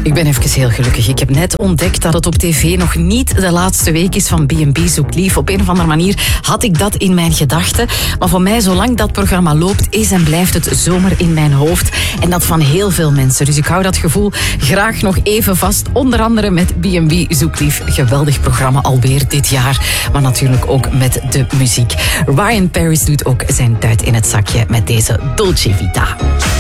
Ik ben even heel gelukkig. Ik heb net ontdekt dat het op tv nog niet de laatste week is van B&B Zoekt Lief. Op een of andere manier had ik dat in mijn gedachten. Maar voor mij, zolang dat programma loopt, is en blijft het zomer in mijn hoofd. En dat van heel veel mensen. Dus ik hou dat gevoel graag nog even vast. Onder andere met B&B Zoekt Lief. Geweldig programma alweer dit jaar. Maar natuurlijk ook met de muziek. Ryan Paris doet ook zijn duit in het zakje met deze Dolce Vita.